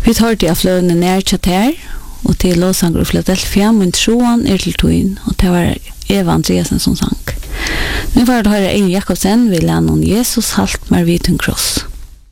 Vi tar til fløvene nær Chater, og til Låsanger i Philadelphia, men troen til tøyen, og det var Eva Andreasen som sang. Nu var det høyre Eirik Jakobsen, vi lærte noen Jesus halt mer vidt en kross.